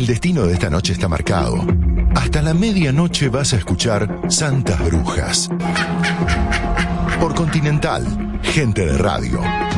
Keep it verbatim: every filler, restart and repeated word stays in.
destino de esta noche está marcado. Hasta la medianoche vas a escuchar Santas Brujas. Por Continental, gente de radio.